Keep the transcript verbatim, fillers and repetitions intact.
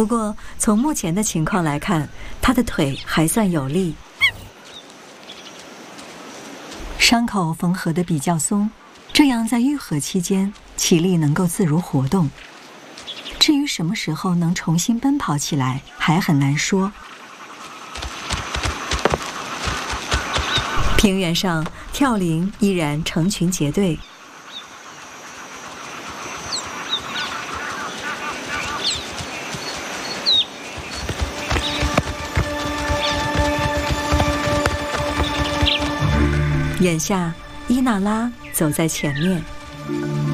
不过从目前的情况来看，他的腿还算有力，伤口缝合得比较松，这样在愈合期间起立能够自如活动。至于什么时候能重新奔跑起来，还很难说。平原上，跳羚依然成群结队。眼下，伊娜拉走在前面。